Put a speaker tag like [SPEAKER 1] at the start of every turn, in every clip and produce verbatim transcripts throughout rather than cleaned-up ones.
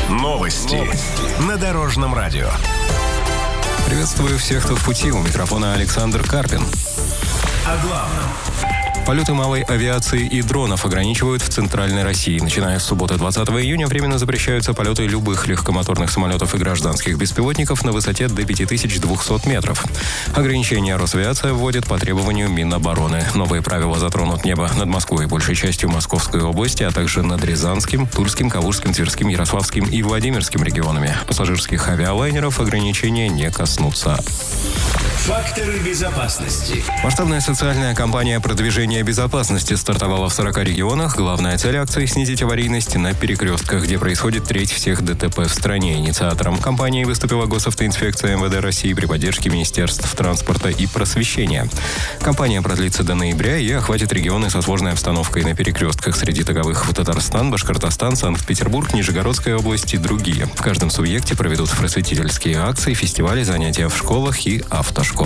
[SPEAKER 1] Новости на Дорожном радио.
[SPEAKER 2] Приветствую всех, кто в пути. У микрофона Александр Карпин.
[SPEAKER 1] О главном.
[SPEAKER 2] Полеты малой авиации и дронов ограничивают в Центральной России. Начиная с субботы двадцатого июня временно запрещаются полеты любых легкомоторных самолетов и гражданских беспилотников на высоте до пять тысяч двухсот метров. Ограничения Росавиация вводит по требованию Минобороны. Новые правила затронут небо над Москвой, большей частью Московской области, а также над Рязанским, Тульским, Калужским, Тверским, Ярославским и Владимирским регионами. Пассажирских авиалайнеров ограничения не коснутся.
[SPEAKER 1] Факторы безопасности.
[SPEAKER 2] Масштабная социальная кампания продвижения безопасности стартовала в сорока регионах. Главная цель акции – снизить аварийность на перекрестках, где происходит треть всех ДТП в стране. Инициатором кампании выступила Госавтоинспекция эм вэ дэ России при поддержке Министерств транспорта и просвещения. Кампания продлится до ноября и охватит регионы со сложной обстановкой на перекрестках. Среди таковых Татарстан, Башкортостан, Санкт-Петербург, Нижегородская область и другие. В каждом субъекте проведут просветительские акции, фестивали, занятия в школах и автошколах.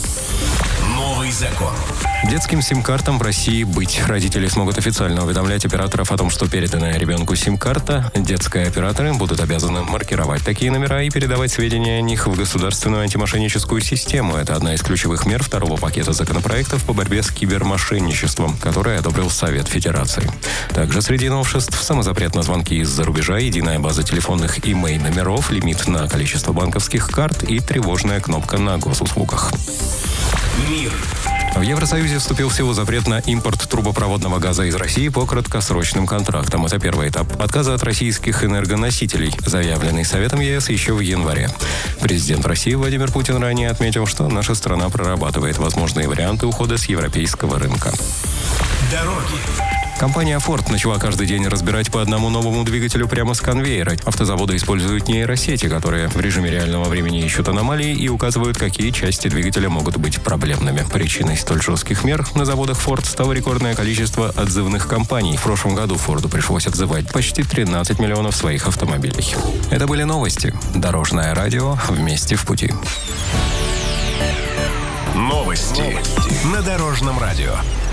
[SPEAKER 1] Новый закон.
[SPEAKER 2] Детским сим-картам в России быть. Родители смогут официально уведомлять операторов о том, что переданная ребенку сим-карта. Детские операторы будут обязаны маркировать такие номера и передавать сведения о них в государственную антимошенническую систему. Это одна из ключевых мер второго пакета законопроектов по борьбе с кибермошенничеством, который одобрил Совет Федерации. Также среди новшеств самозапрет на звонки из-за рубежа, единая база телефонных имей-номеров, лимит на количество банковских карт и тревожная кнопка на госуслугах.
[SPEAKER 1] Мир.
[SPEAKER 2] В Евросоюзе вступил в силу запрет на импорт трубопроводного газа из России по краткосрочным контрактам. Это первый этап отказа от российских энергоносителей, заявленный Советом е эс еще в январе. Президент России Владимир Путин ранее отметил, что наша страна прорабатывает возможные варианты ухода с европейского рынка.
[SPEAKER 1] Дороги.
[SPEAKER 2] Компания Ford начала каждый день разбирать по одному новому двигателю прямо с конвейера. Автозаводы используют нейросети, которые в режиме реального времени ищут аномалии и указывают, какие части двигателя могут быть проблемными. Причиной столь жестких мер на заводах Ford стало рекордное количество отзывных компаний. В прошлом году Форду пришлось отзывать почти тринадцать миллионов своих автомобилей. Это были новости. Дорожное радио. Вместе в пути.
[SPEAKER 1] Новости на Дорожном радио.